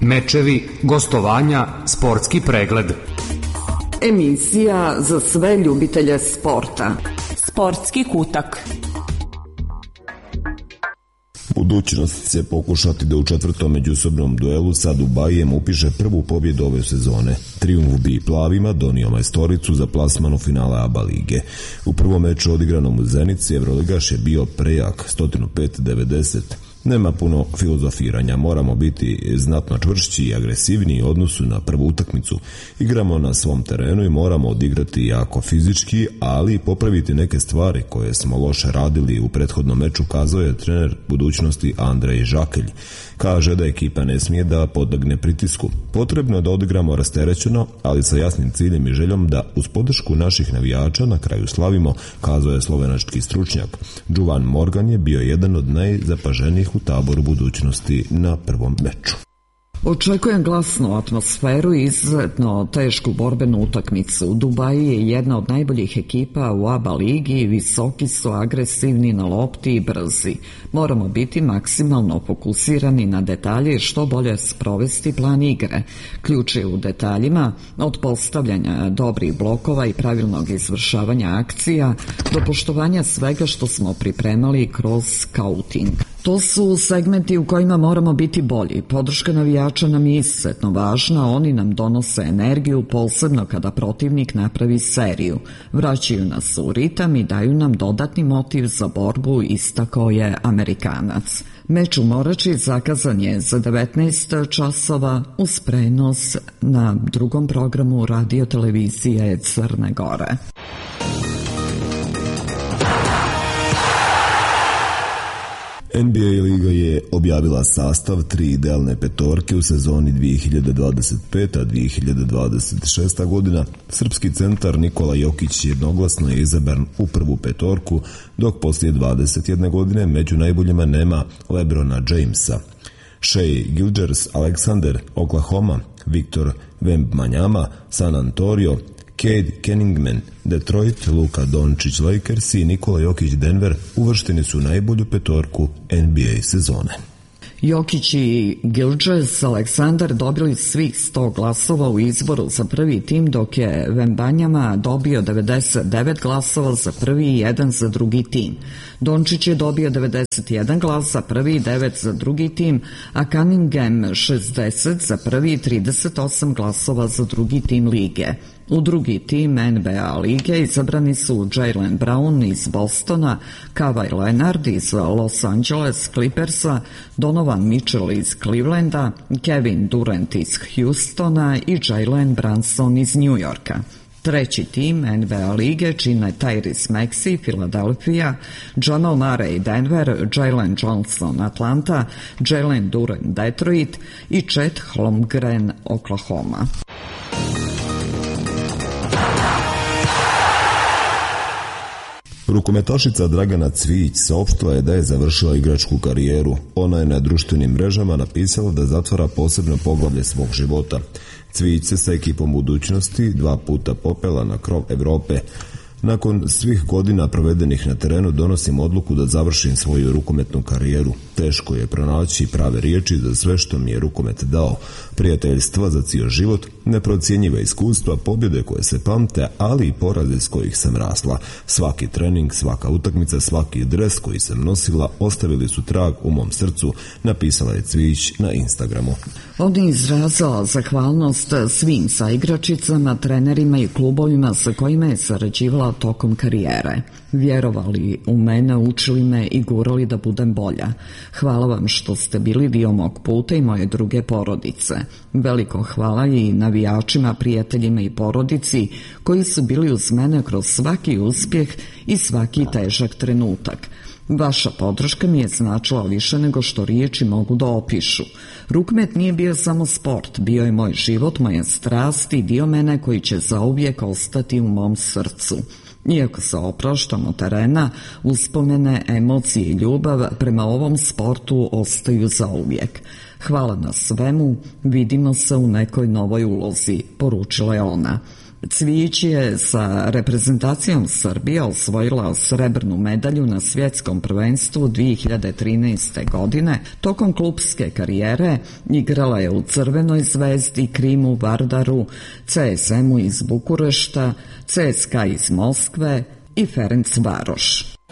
Mečevi, gostovanja, sportski pregled. Emisija za sve ljubitelje sporta. Sportski kutak. Budućnost će pokušati da u četvrtom međusobnom duelu sa Dubajijem upiše prvu pobjedu ove sezone. Trijumf bi plavima donio majstoricu za plasman u finale ABA lige. U prvom meču odigranom u Zenici Evroligaš je bio prejak 105-90. Nema puno filozofiranja, moramo biti znatno čvršći i agresivniji u odnosu na prvu utakmicu. Igramo na svom terenu i moramo odigrati jako fizički, ali i popraviti neke stvari koje smo loše radili u prethodnom meču, kazao je trener budućnosti Andrej Žakelj. Kaže da ekipa ne smije da podlegne pritisku. Potrebno je da odigramo rasterećeno, ali sa jasnim ciljem i željom da uz podršku naših navijača na kraju slavimo, kazao je slovenački stručnjak. Jovan Morgan je bio jedan od najzapaženijih u taboru budućnosti na prvom meču. Očekujem glasnu atmosferu i izuzetno tešku borbenu utakmicu. Dubaji je jedna od najboljih ekipa u ABA ligi, visoki su, agresivni na lopti i brzi. Moramo biti maksimalno fokusirani na detalje i što bolje sprovesti plan igre. Ključ je u detaljima, od postavljanja dobrih blokova i pravilnog izvršavanja akcija do poštovanja svega što smo pripremali kroz skauting. To su segmenti u kojima moramo biti bolji. Podrška navijača nam je izuzetno važna, oni nam donose energiju, posebno kada protivnik napravi seriju. Vraćaju nas u ritam i daju nam dodatni motiv za borbu, istakao je Amerikanac. Meč u Morači zakazan je za 19 časova uz prenos na drugom programu radio televizije Crne Gore. NBA liga je objavila sastav 3 idealne petorke u sezoni 2025-2026 godina. Srpski centar Nikola Jokić jednoglasno je izabran u prvu petorku, dok poslije 21 godine među najboljima nema LeBrona Jamesa. Shai Gilgeous-Alexander, Oklahoma, Victor Wembanyama, San Antonio, Cade Cunningham, Detroit, Luka Dončić, Lakers i Nikola Jokić, Denver uvršteni su u najbolju petorku NBA sezone. Jokić i Gilgeous-Alexander dobili svih 100 glasova u izboru za prvi tim, dok je Wembanyama dobio 99 glasova za prvi i 1 za drugi tim. Dončić je dobio 91 glas za prvi i 9 za drugi tim, a Cunningham 60 za prvi i 38 glasova za drugi tim lige. U drugi tim NBA lige izabrani su Jaylen Brown iz Bostona, Kawhi Leonard iz Los Angeles Clippersa, Donovan Mitchell iz Clevelanda, Kevin Durant iz Houstona i Jalen Brunson iz New Yorka. Treći tim NBA lige čine Tyrese Maxey, Philadelphia, Jamal Murray, Denver, Jalen Johnson, Atlanta, Jalen Duren, Detroit i Chet Holmgren, Oklahoma. Rukometašica Dragana Cvijić saopštila je da je završila igračku karijeru. Ona je na društvenim mrežama napisala da zatvara posebno poglavlje svog života. Cvijić se sa ekipom budućnosti 2 puta popela na krov Evrope. Nakon svih godina provedenih na terenu donosim odluku da završim svoju rukometnu karijeru. Teško je pronaći prave riječi za sve što mi je rukomet dao. Prijateljstva za cijel život, neprocjenjiva iskustva, pobjede koje se pamte, ali i poraze s kojih sam rasla. Svaki trening, svaka utakmica, svaki dres koji sam nosila ostavili su trag u mom srcu, napisala je Cvijić na Instagramu. On je izrazila zahvalnost svim saigračicama, trenerima i klubovima sa kojima je sarađivala tokom karijere. Vjerovali u mene, učili me i gurali da budem bolja. Hvala vam što ste bili dio mog puta i moje druge porodice. Veliko hvala i navijačima, prijateljima i porodici koji su bili uz mene kroz svaki uspjeh i svaki težak trenutak. Vaša podrška mi je značila više nego što riječi mogu da opišu. Rukomet nije bio samo sport, bio je moj život, moja strast i dio mene koji će zauvijek ostati u mom srcu. Iako se opraštamo terena, uspomene, emocije i ljubav prema ovom sportu ostaju zauvijek. Hvala na svemu, vidimo se u nekoj novoj ulozi, poručila je ona. Cvijić je sa reprezentacijom Srbije osvojila srebrnu medalju na svjetskom prvenstvu 2013. godine. Tokom klupske karijere igrala je u Crvenoj Zvezdi, Krimu, Vardaru, CSM-u iz Bukurešta, CSKA iz Moskve i Ferencvaroš.